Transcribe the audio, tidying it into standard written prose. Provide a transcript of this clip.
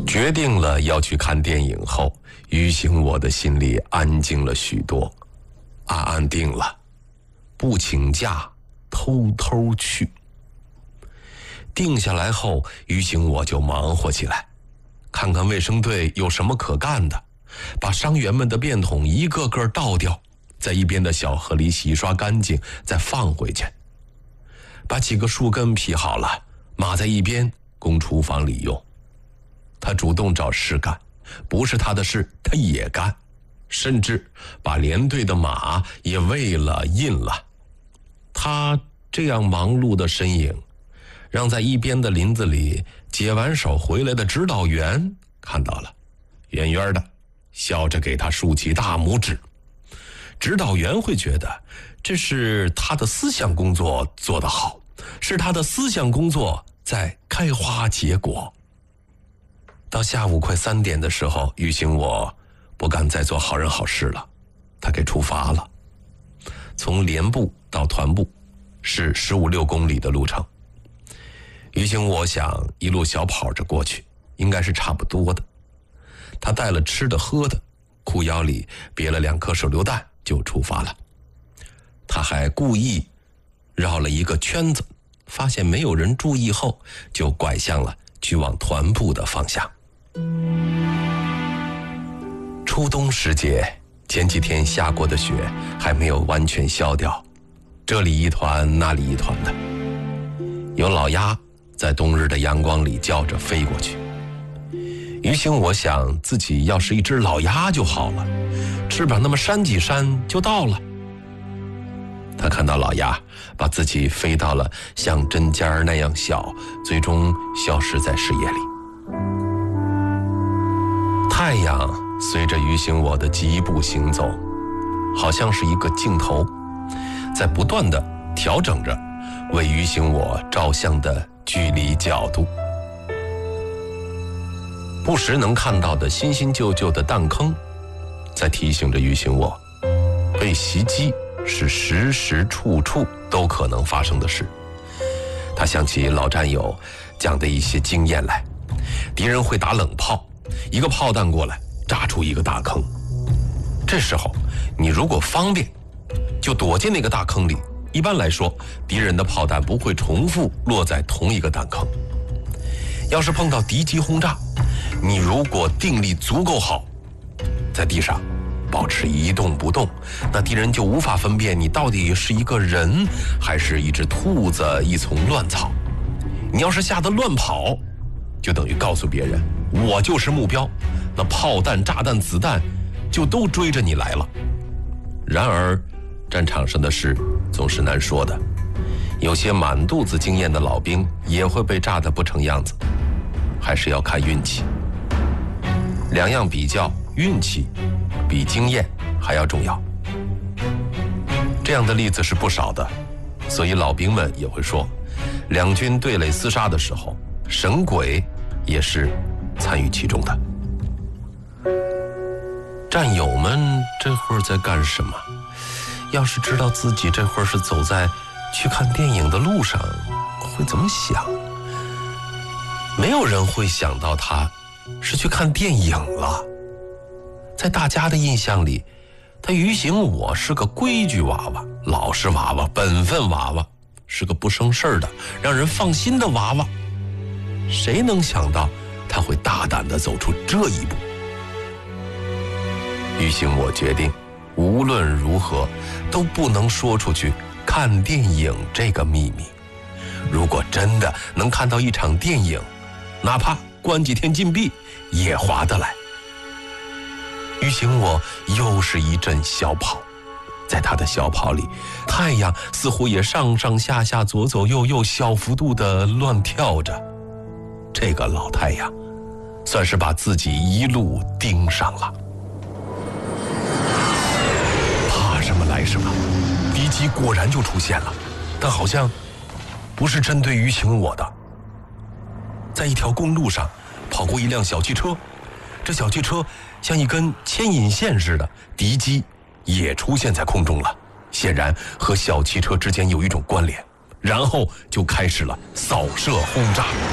决定了要去看电影后，于行我的心里安静了许多，安定了，不请假，偷偷去。定下来后，于行我就忙活起来，看看卫生队有什么可干的，把伤员们的便桶一个个倒掉，在一边的小河里洗刷干净，再放回去。把几个树根劈好了，码在一边，供厨房里用。他主动找事干，不是他的事他也干，甚至把连队的马也喂了印了。他这样忙碌的身影，让在一边的林子里解完手回来的指导员看到了，远远的笑着给他竖起大拇指。指导员会觉得这是他的思想工作做得好，是他的思想工作在开花结果。到下午快3点的时候，于行我不敢再做好人好事了，他给出发了。从连部到团部是15-16公里的路程，于行我想一路小跑着过去，应该是差不多的。他带了吃的喝的，裤腰里别了2颗手榴弹就出发了。他还故意绕了一个圈子，发现没有人注意后，就拐向了去往团部的方向。初冬时节，前几天下过的雪还没有完全消掉，这里一团那里一团的。有老鸭在冬日的阳光里叫着飞过去。于行我想自己要是一只老鸭就好了，翅膀那么扇几扇就到了。他看到老鸭把自己飞到了像针尖那样小，最终消失在视野里。太阳随着于行我的疾步行走，好像是一个镜头，在不断地调整着为于行我照相的距离角度。不时能看到的新新旧旧的弹坑，在提醒着于行我，被袭击是时时处处都可能发生的事。他想起老战友讲的一些经验来，敌人会打冷炮，一个炮弹过来炸出一个大坑，这时候你如果方便就躲进那个大坑里，一般来说敌人的炮弹不会重复落在同一个弹坑。要是碰到敌机轰炸，你如果定力足够好，在地上保持一动不动，那敌人就无法分辨你到底是一个人还是一只兔子一丛乱草。你要是吓得乱跑，就等于告诉别人我就是目标，那炮弹炸弹子弹就都追着你来了。然而战场上的事总是难说的，有些满肚子经验的老兵也会被炸得不成样子，还是要看运气。两样比较，运气比经验还要重要。这样的例子是不少的，所以老兵们也会说，两军对垒厮杀的时候，神鬼也是参与其中的。战友们这会儿在干什么？要是知道自己这会儿是走在去看电影的路上，会怎么想？没有人会想到他是去看电影了。在大家的印象里，他于行我是个规矩娃娃，老实娃娃，本分娃娃，是个不生事的让人放心的娃娃。谁能想到他会大胆地走出这一步？于行我决定无论如何都不能说出去看电影这个秘密。如果真的能看到一场电影，哪怕关几天禁闭也划得来。于行我又是一阵小跑，在他的小跑里，太阳似乎也上上下下左左右右小幅度地乱跳着。这个老太阳算是把自己一路盯上了。怕什么来什么，敌机果然就出现了，但好像不是针对于行我的。在一条公路上跑过一辆小汽车，这小汽车像一根牵引线似的，敌机也出现在空中了，显然和小汽车之间有一种关联，然后就开始了扫射轰炸。